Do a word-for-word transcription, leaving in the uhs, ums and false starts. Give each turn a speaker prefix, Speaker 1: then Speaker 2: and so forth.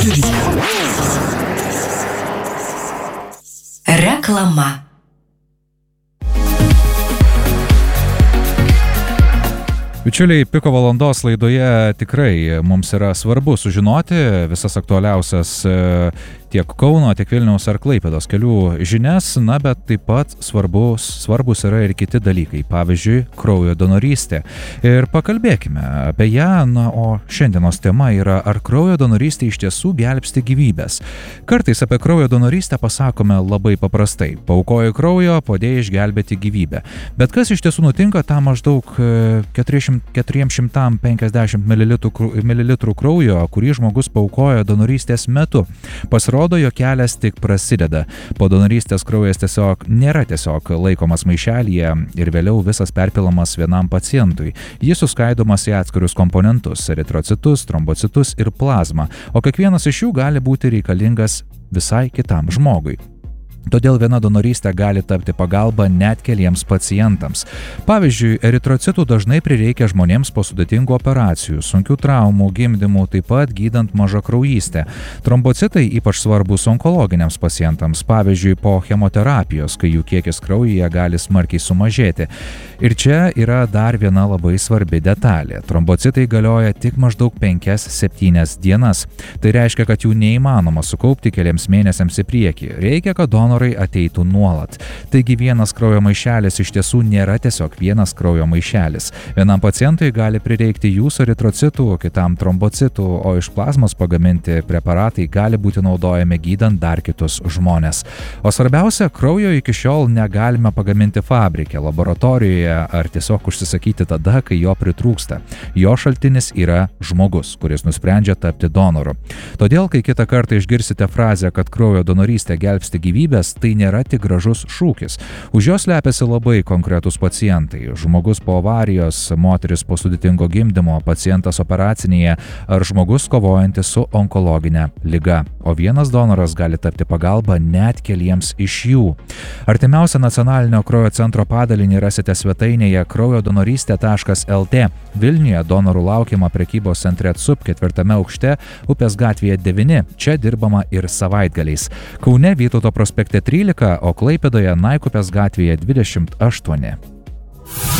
Speaker 1: Reklama.
Speaker 2: Bičiuliai, Piko valandos laidoje tikrai mums yra svarbu sužinoti visas aktualiausias tiek Kauno, tiek Vilniaus ar Klaipėdos kelių žinias, na, bet taip pat svarbus, svarbus yra ir kiti dalykai, pavyzdžiui, kraujo donorystė. Ir pakalbėkime apie ją, na, o šiandienos tema yra, ar kraujo donorystė iš tiesų gelbsti gyvybės. Kartais apie kraujo donorystę pasakome labai paprastai, paaukoji kraujo, padėjai išgelbėti gyvybę. Bet kas iš tiesų nutinka tą maždaug keturi šimtai penkiasdešimt mililitrų kraujo, kurį žmogus paaukojo donorystės metu? Pasirodo, jo kelias tik prasideda. Po donorystės kraujas tiesiog nėra tiesiog laikomas maišelyje ir vėliau visas perpilamas vienam pacientui. Jis suskaidomas į atskirius komponentus – eritrocitus, trombocitus ir plazmą, o kiekvienas iš jų gali būti reikalingas visai kitam žmogui. Todėl viena donorystė gali tapti pagalba net keliems pacientams. Pavyzdžiui, eritrocitų dažnai prireikia žmonėms po sudėtingų operacijų, sunkių traumų, gimdymų, taip pat gydant mažakraujystę. Trombocitai ypač svarbus onkologiniams pacientams, pavyzdžiui, po chemoterapijos, kai jų kiekis kraujyje gali smarkiai sumažėti. Ir čia yra dar viena labai svarbi detalė. Trombocitai galioja tik maždaug penkias septynias dienas. Tai reiškia, kad jų neįmanoma sukaupti keliams mėnesiams į priekį. Reikia, kad donorai ateitų nuolat. Taigi vienas kraujo maišelis iš tiesų nėra tiesiog vienas kraujo maišelis. Vienam pacientui gali prireikti jūsų eritrocitų, kitam trombocitų, o iš plazmos pagaminti preparatai gali būti naudojami gydant dar kitus žmones. O svarbiausia, kraujo iki šiol negalime pagaminti fabrike, laboratorijoje ar tiesiog užsisakyti tada, kai jo pritrūksta. Jo šaltinis yra žmogus, kuris nusprendžia tapti donoru. Todėl, kai kitą kartą išgirsite frazę, kad kraujo donorystė gelbsti gyvybės, tai nėra tik gražus šūkis. Už jos slepiasi labai konkretūs pacientai. Žmogus po avarijos, moteris po sudėtingo gimdymo, pacientas operacinėje ar žmogus kovojantis su onkologinė liga. O vienas donoras gali tapti pagalba net keliems iš jų. Artimiausią nacionalinio kraujo centro padalinį rasite svetainėje kraujo donorystė taškas el tė. Vilniuje donorų laukiama prekybos centre Cup ketvirtame aukšte, Upės gatvėje devyni. Čia dirbama ir savaitgaliais. Kaune Vytauto prospekte trylika, o Klaipėdoje Naikupės gatvėje dvidešimt aštuoni.